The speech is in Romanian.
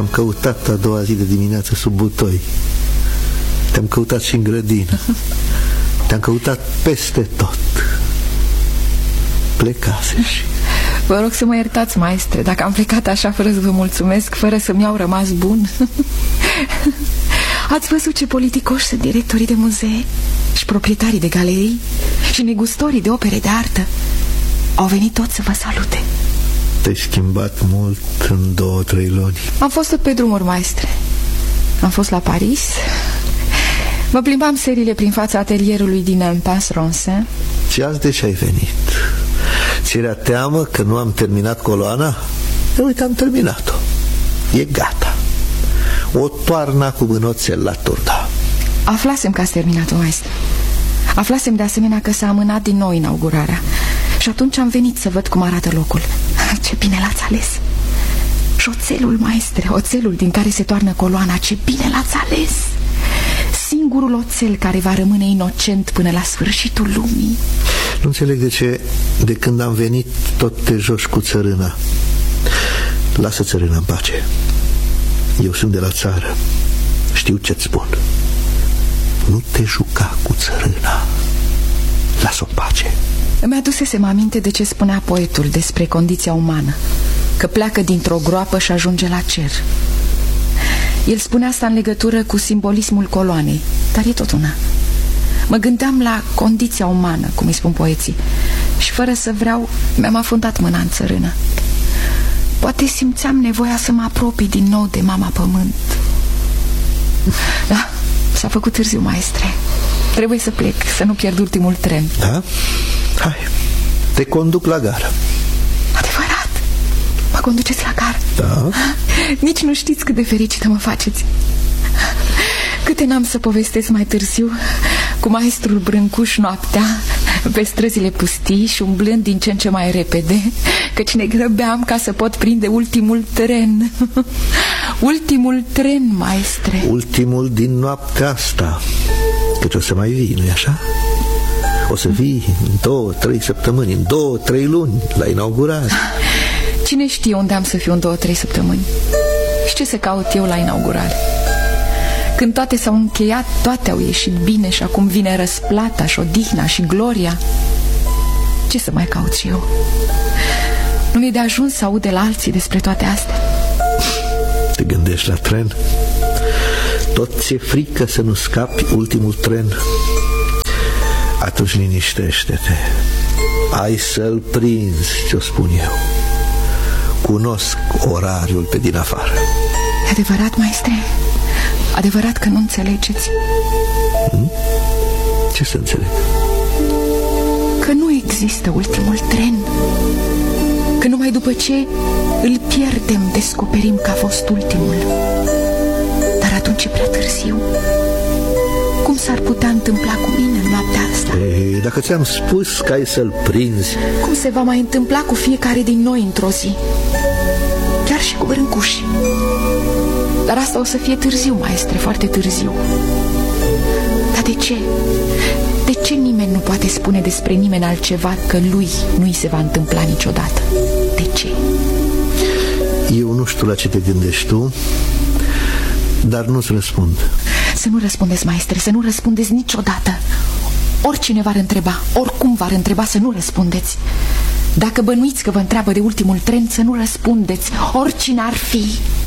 Te-am căutat a doua zi de dimineață sub butoi. Te-am căutat și în grădină. Te-am căutat peste tot. Plecase și... Vă rog să mă iertați, maestre, dacă am plecat așa fără să vă mulțumesc, fără să-mi iau rămas bun. Ați văzut ce politicoși sunt directorii de muzee și proprietarii de galerii și negustorii de opere de artă. Au venit toți să vă salute. Te-ai schimbat mult în 2-3 luni. Am fost tot pe drumuri, maestre. Am fost la Paris. Mă plimbam seriile prin fața atelierului din Impasse-Ronsin. Și azi de ce ai venit? Ți-era teamă că nu am terminat coloana? Uite, am terminat-o. E gata. O toarna cu mânoțel la turda. Aflasem că ați terminat-o, maestre. Aflasem de asemenea că s-a amânat din nou inaugurarea. Și atunci am venit să văd cum arată locul. Ce bine l-ați ales. Și oțelul, maestre, oțelul din care se toarnă coloana, ce bine l-ați ales. Singurul oțel care va rămâne inocent până la sfârșitul lumii. Nu înțeleg de ce, de când am venit, tot te joci cu țărâna. Lasă țărâna în pace. Eu sunt de la țară. Știu ce-ți spun. Nu te juca cu țărâna. Lasă-o în pace. Îmi adusesem aminte de ce spunea poetul despre condiția umană, că pleacă dintr-o groapă și ajunge la cer. El spunea asta în legătură cu simbolismul coloanei, dar e tot una. Mă gândeam la condiția umană, cum îi spun poeții, și fără să vreau mi-am afundat mâna în țărână. Poate simțeam nevoia să mă apropii din nou de mama pământ. Da, s-a făcut târziu, maestre. Trebuie să plec, să nu pierd ultimul tren. Da? Hai, te conduc la gară. Adevărat? Mă conduceți la gară? Da. Nici nu știți cât de fericită mă faceți. Câte n-am să povestesc mai târziu cu maestrul Brâncuș noaptea pe străzile pustii și umblând din ce în ce mai repede, căci ne grăbeam ca să pot prinde ultimul tren. Ultimul tren, maestre. Ultimul din noaptea asta. Căci o să mai vii, nu-i așa? O să vii în 2-3 săptămâni, în 2-3 luni, la inaugurare. Cine știe unde am să fiu în 2-3 săptămâni? Și ce să caut eu la inaugurare? Când toate s-au încheiat, toate au ieșit bine și acum vine răsplata și odihna și gloria. Ce să mai caut și eu? Nu mi-e de ajuns să aud de la alții despre toate astea. Te gândești la tren? Tot ți-e frică să nu scapi ultimul tren? Atunci liniștește-te. Ai să-l prinzi, ce-o spun eu. Cunosc orariul pe din afară. E adevărat, maestre? Adevărat că nu înțelegeți? Ce să înțeleg? Că nu există ultimul tren. Că numai după ce îl pierdem, descoperim că a fost ultimul. Dar atunci e prea târziu. Cum s-ar putea întâmpla cu mine în noaptea asta? Ei, dacă ți-am spus că ai să-l prinzi... Cum se va mai întâmpla cu fiecare din noi într-o zi? Chiar și cu Brâncuși. Dar asta o să fie târziu, maestre, foarte târziu. Dar de ce? De ce nimeni nu poate spune despre nimeni altceva că lui nu-i se va întâmpla niciodată? De ce? Eu nu știu la ce te gândești tu, dar nu-ți răspund. Să nu răspundeți, maestre, să nu răspundeți niciodată. Oricine v-ar întreba, oricum v-ar întreba, să nu răspundeți. Dacă bănuiți că vă întreabă de ultimul tren, să nu răspundeți, oricine ar fi.